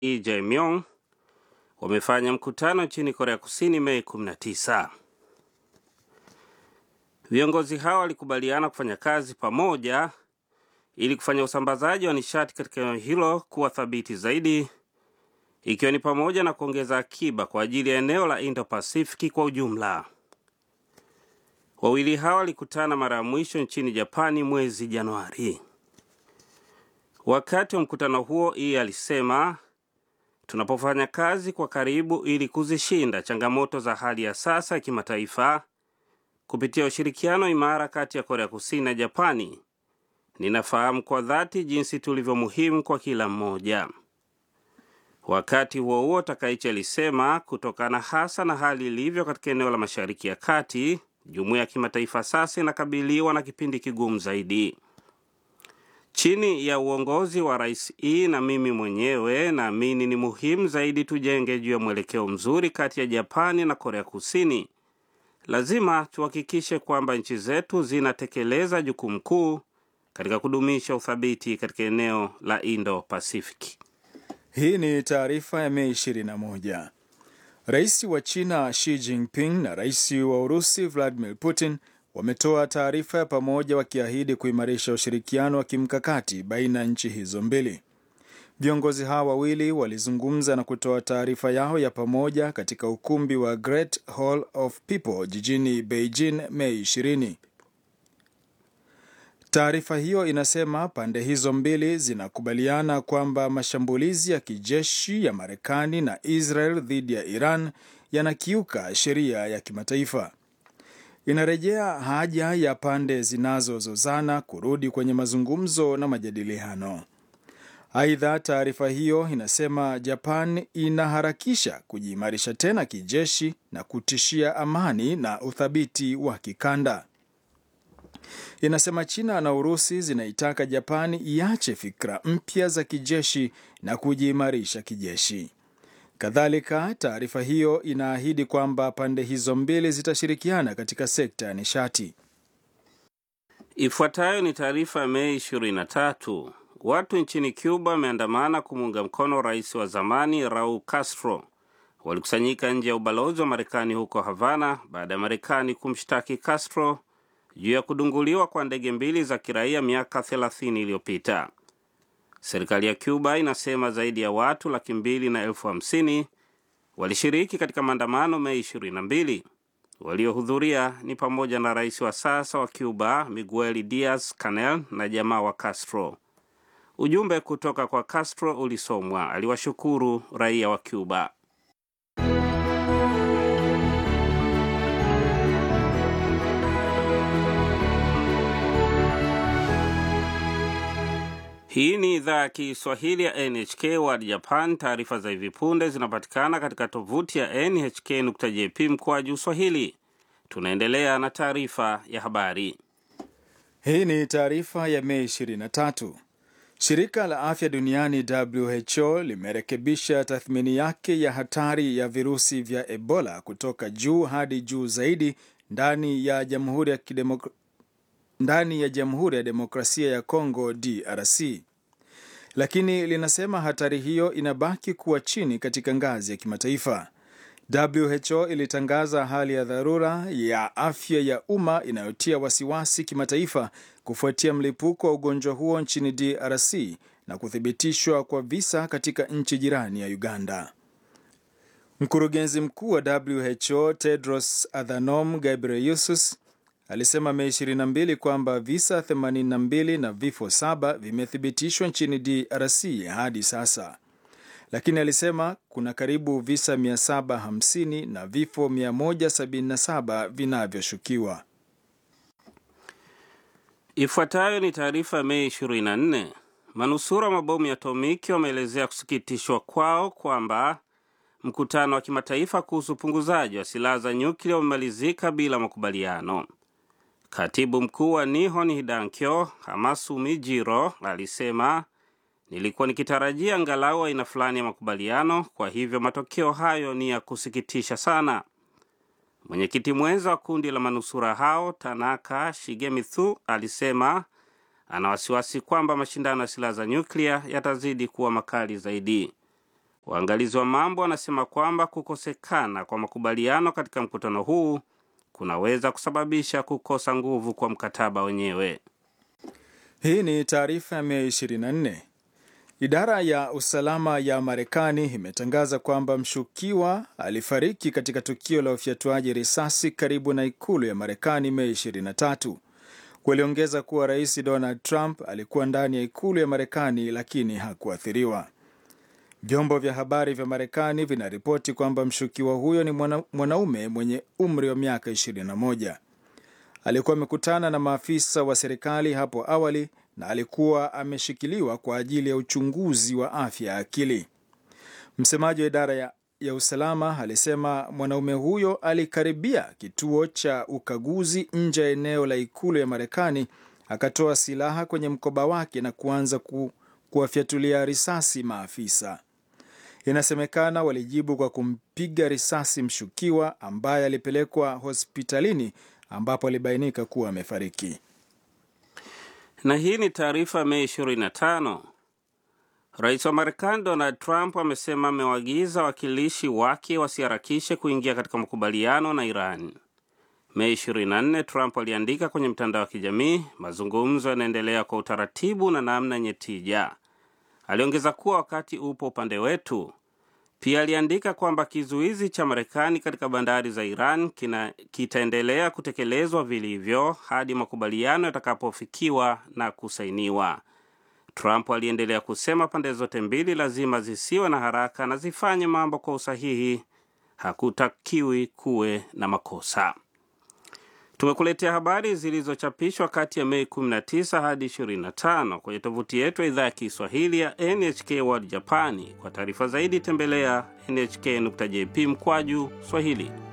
Jae-myung wamefanya mkutano nchini Korea Kusini Mei 19. Viongozi hao walikubaliana kufanya kazi pamoja ili kufanya usambazaji wa nishati katika eneo hilo kuwa thabiti zaidi, ikiwa ni pamoja na kuongeza akiba kwa ajili ya eneo la Indo-Pacific kwa ujumla. Wawili hao walikutana mara ya mwisho nchini Japani mwezi Januari. Wakati wa mkutano huo, alisema, tunapofanya kazi kwa karibu ili kuzishinda changamoto za hali ya sasa ya kimataifa kupitia ushirikiano imara kati ya Korea Kusini na Japani, ninafahamu kwa dhati jinsi tulivyo muhimu kwa kila mmoja. Wakati huo huo, Takaichi alisema, kutokana hasa na hali ilivyo katika eneo la Mashariki ya Kati, jumuiya ya kimataifa sasa inakabiliwa na kipindi kigumu zaidi. Chini ya uongozi wa Rais na mimi mwenyewe, naamini ni muhimu zaidi tujenge juu ya mwelekeo mzuri kati ya Japani na Korea Kusini. Lazima tuhakikishe kwamba nchi zetu zinatekeleza jukumu kuu katika kudumisha uthabiti katika eneo la Indo-Pacific. Hii ni taarifa ya Mei 21. Rais wa China Xi Jinping na Rais wa Urusi Vladimir Putin wametoa taarifa ya pamoja wakiahidi kuimarisha ushirikiano wa kimkakati baina ya nchi hizo mbili. Viongozi hao wawili walizungumza na kutoa taarifa yao ya pamoja katika ukumbi wa Great Hall of People jijini Beijing Mei 20. Taarifa hiyo inasema pande hizo mbili zinakubaliana kwamba mashambulizi ya kijeshi ya Marekani na Israel dhidi ya Iran yanakiuka sheria ya kimataifa. Inarejea haja ya pande zinazozozana kurudi kwenye mazungumzo na majadiliano. Aidha, taarifa hiyo inasema Japan inaharakisha kujiimarisha tena kijeshi na kutishia amani na uthabiti wa kikanda. Inasema China na Urusi zinaitaka Japani iache fikra mpya za kijeshi na kujiimarisha kijeshi. Kadhalika, taarifa hiyo inaahidi kwamba pande hizo mbili zitashirikiana katika sekta ya nishati. Ifuatayo ni taarifa ya Mei 23. Watu nchini Cuba wameandamana kumuunga mkono rais wa zamani Raul Castro. Walikusanyika nje ya ubalozi wa Marekani huko Havana baada ya Marekani kumshtaki Castro juu ya kudunguliwa kwa ndege mbili za kiraia miaka 30 iliyopita. Serikali ya Cuba inasema zaidi ya watu 250,000 walishiriki katika maandamano Mei 22. Waliohudhuria ni pamoja na rais wa sasa wa Cuba Miguel Diaz-Canel na jamaa wa Castro. Ujumbe kutoka kwa Castro ulisomwa. Aliwashukuru raia wa Cuba. Hii ni idhaa ya Kiswahili ya NHK World Japan. Taarifa za hivi punde zinapatikana katika tovuti ya nhk.jp/Swahili. Tunaendelea na taarifa ya habari. Hii ni taarifa ya Mei 23. Shirika la Afya Duniani WHO limerekebisha tathmini yake ya hatari ya virusi vya Ebola kutoka juu hadi juu zaidi ndani ya Jamhuri ya Demokrasia ya Kongo DRC. Lakini linasema hatari hiyo inabaki kuwa chini katika ngazi ya kimataifa. WHO ilitangaza hali ya dharura ya afya ya umma inayotia wasiwasi kimataifa kufuatia mlipuko wa ugonjwa huo nchini DRC na kuthibitishwa kwa visa katika nchi jirani ya Uganda. Mkurugenzi mkuu wa WHO Tedros Adhanom Ghebreyesus alisema Mei 22 kwamba visa 82 na vifo 7 vimethibitishwa nchini DRC hadi sasa. Lakini alisema kuna karibu visa 750 na vifo 177 vinavyoshukiwa. Ifuatayo ni taarifa ya Mei 24. Manusura mabomu ya atomiki wameelezea kusikitishwa kwao kwamba mkutano wa kimataifa kuhusu upunguzaji wa silaha za nyuklia umemalizika bila makubaliano. Katibu mkuu wa Nihon Hidankyo Hamasumi Jiro alisema, nilikuwa nikitarajia angalau aina fulani ya makubaliano, kwa hivyo matokeo hayo ni ya kusikitisha sana. Mwenyekiti mwenza wa kundi la manusura hao Tanaka Shigemitsu alisema ana wasiwasi kwamba mashindano ya silaha za nyuklia yatazidi kuwa makali zaidi. Waangalizi wa mambo wanasema kwamba kukosekana kwa makubaliano katika mkutano huu kunaweza kusababisha kukosa nguvu kwa mkataba wenyewe. Hii ni taarifa ya Mei 24. Idara ya usalama ya Marekani imetangaza kwamba mshukiwa alifariki katika tukio la ufyatuaji risasi karibu na ikulu ya Marekani Mei 23. Waliongeza kuwa Rais Donald Trump alikuwa ndani ya ikulu ya Marekani lakini hakuathiriwa. Vyombo vya habari vya Marekani vinaripoti kwamba mshukiwa huyo ni mwanaume mwenye umri wa miaka 21. Alikuwa amekutana na maafisa wa serikali hapo awali na alikuwa ameshikiliwa kwa ajili ya uchunguzi wa afya ya akili. Msemaji wa idara ya usalama alisema mwanaume huyo alikaribia kituo cha ukaguzi nje ya eneo la ikulu ya Marekani, akatoa silaha kwenye mkoba wake na kuanza kuwafyatulia risasi maafisa. Inasemekana walijibu kwa kumpiga risasi mshukiwa ambaye alipelekwa hospitalini ambapo alibainika kuwa amefariki. Na hii ni taarifa Mei 25. Rais wa Marekani Donald Trump amesema amewaagiza wakilishi wake wasiharakishe kuingia katika makubaliano na Iran. Mei 24, Trump aliandika kwenye mtandao wa kijamii, mazungumzo yanaendelea kwa utaratibu na namna yenye tija. Aliongeza kuwa wakati upo upande wetu. Pia aliandika kwamba kizuizi cha Marekani katika bandari za Iran kitaendelea kutekelezwa vilivyo hadi makubaliano yatakapofikiwa na kusainiwa. Trump aliendelea kusema pande zote mbili lazima zisiwe na haraka na zifanye mambo kwa usahihi. Hakutakiwi kuwe na makosa. Tumekuletea habari zilizochapishwa kati ya Mei 19 hadi 25 kwenye tovuti yetu ya idhaa ya Kiswahili ya NHK World Japani. Kwa taarifa zaidi tembelea nhk.jp/Swahili.